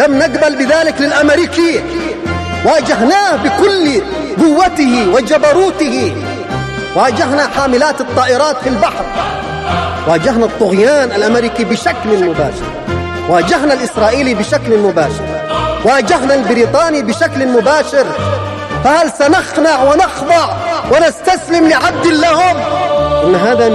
لم نقبل بذلك للأمريكي، واجهناه بكل قوته وجبروته، واجهنا حاملات الطائرات في البحر، واجهنا الطغيان الأمريكي بشكل مباشر، واجهنا الإسرائيلي بشكل مباشر، واجهنا البريطاني بشكل مباشر. فهل سنخنع ونخضع ونستسلم لعبد لهم؟ إن هذا